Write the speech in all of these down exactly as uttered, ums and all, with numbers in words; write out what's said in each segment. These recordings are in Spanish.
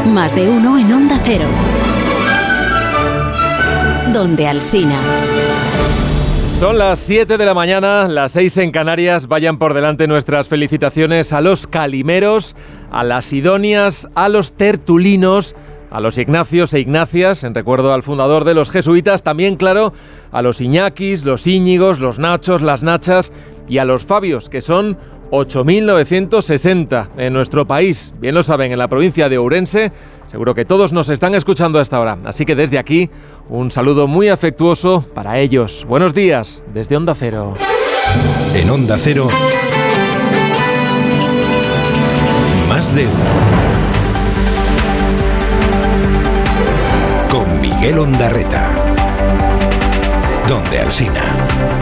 Más de uno en Onda Cero. Donde Alsina. Son las siete de la mañana, las seis en Canarias. Vayan por delante nuestras felicitaciones a los calimeros, a las sidonias, a los tertulinos, a los Ignacios e Ignacias, en recuerdo al fundador de los jesuitas, también, claro, a los Iñakis, los Íñigos, los Nachos, las Nachas y a los Fabios, que son ocho mil novecientos sesenta en nuestro país. Bien lo saben, en la provincia de Ourense, seguro que todos nos están escuchando a esta hora. Así que desde aquí, un saludo muy afectuoso para ellos. Buenos días, desde Onda Cero. En Onda Cero, Más de uno. Con Miguel Ondarreta. Donde Alsina.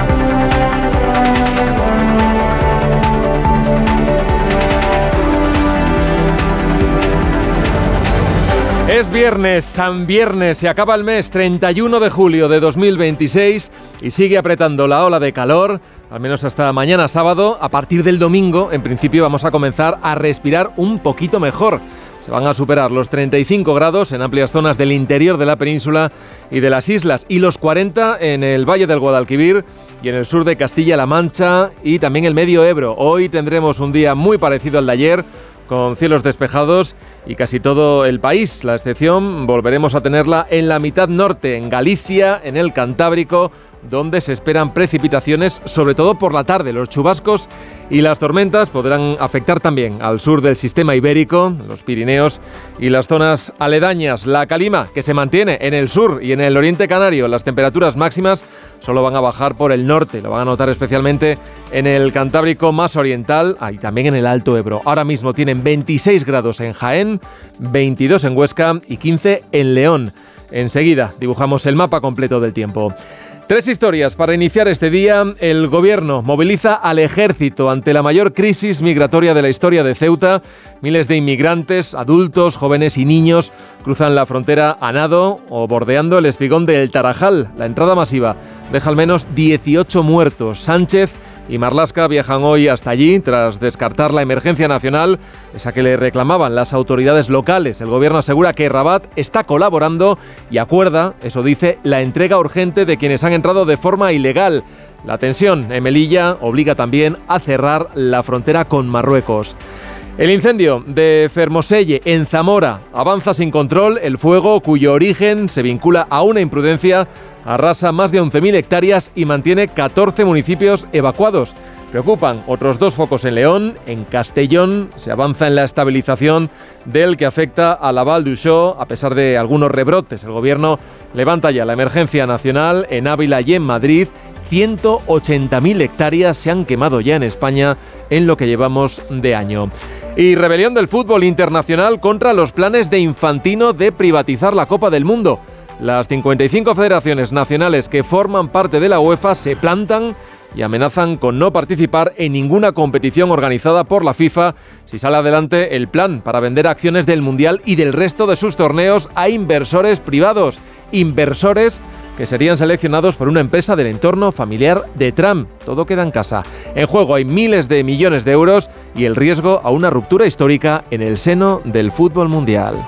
Es viernes, San Viernes, se acaba el mes, treinta y uno de julio de dos mil veintiséis y sigue apretando la ola de calor, al menos hasta mañana sábado. A partir del domingo, en principio, vamos a comenzar a respirar un poquito mejor. Se van a superar los treinta y cinco grados en amplias zonas del interior de la península y de las islas y los cuarenta en el Valle del Guadalquivir y en el sur de Castilla-La Mancha y también el Medio Ebro. Hoy tendremos un día muy parecido al de ayer, con cielos despejados y casi todo el país. La excepción volveremos a tenerla en la mitad norte, en Galicia, en el Cantábrico, donde se esperan precipitaciones, sobre todo por la tarde. Los chubascos y las tormentas podrán afectar también al sur del sistema ibérico, los Pirineos y las zonas aledañas. La calima, que se mantiene en el sur y en el oriente canario. Las temperaturas máximas solo van a bajar por el norte, lo van a notar especialmente en el Cantábrico más oriental y también en el Alto Ebro. Ahora mismo tienen veintiséis grados en Jaén, veintidós en Huesca y quince en León. Enseguida dibujamos el mapa completo del tiempo. Tres historias para iniciar este día. El gobierno moviliza al ejército ante la mayor crisis migratoria de la historia de Ceuta. Miles de inmigrantes, adultos, jóvenes y niños cruzan la frontera a nado o bordeando el espigón del Tarajal. La entrada masiva deja al menos dieciocho muertos. Sánchez y Marlaska viajan hoy hasta allí tras descartar la emergencia nacional, esa que le reclamaban las autoridades locales. El gobierno asegura que Rabat está colaborando y acuerda, eso dice, la entrega urgente de quienes han entrado de forma ilegal. La tensión en Melilla obliga también a cerrar la frontera con Marruecos. El incendio de Fermoselle, en Zamora, avanza sin control. El fuego, cuyo origen se vincula a una imprudencia, arrasa más de once mil hectáreas y mantiene catorce municipios evacuados. Preocupan otros dos focos en León. En Castellón se avanza en la estabilización del que afecta a la Val d'Uixó, a pesar de algunos rebrotes. El gobierno levanta ya la emergencia nacional en Ávila y en Madrid. ciento ochenta mil hectáreas se han quemado ya en España en lo que llevamos de año. Y rebelión del fútbol internacional contra los planes de Infantino de privatizar la Copa del Mundo. Las cincuenta y cinco federaciones nacionales que forman parte de la UEFA se plantan y amenazan con no participar en ninguna competición organizada por la FIFA si sale adelante el plan para vender acciones del Mundial y del resto de sus torneos a inversores privados. Inversores que serían seleccionados por una empresa del entorno familiar de Trump. Todo queda en casa. En juego hay miles de millones de euros y el riesgo a una ruptura histórica en el seno del fútbol mundial.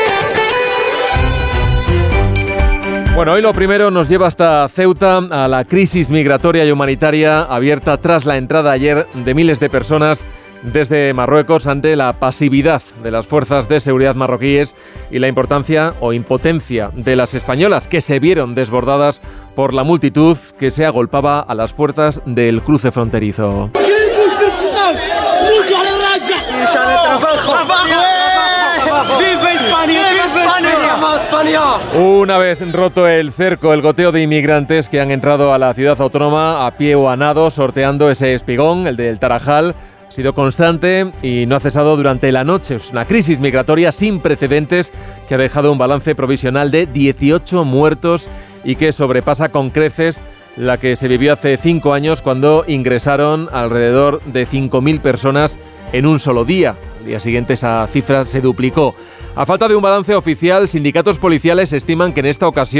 Bueno, hoy lo primero nos lleva hasta Ceuta, a la crisis migratoria y humanitaria abierta tras la entrada ayer de miles de personas desde Marruecos ante la pasividad de las fuerzas de seguridad marroquíes y la importancia o impotencia de las españolas, que se vieron desbordadas por la multitud que se agolpaba a las puertas del cruce fronterizo. ¡Viva España! ¡Viva España! Una vez roto el cerco, el goteo de inmigrantes que han entrado a la ciudad autónoma a pie o a nado, sorteando ese espigón, el del Tarajal, ha sido constante y no ha cesado durante la noche. Es una crisis migratoria sin precedentes que ha dejado un balance provisional de dieciocho muertos y que sobrepasa con creces la que se vivió hace cinco años cuando ingresaron alrededor de cinco mil personas en un solo día. Al día siguiente esa cifra se duplicó. A falta de un balance oficial, sindicatos policiales estiman que en esta ocasión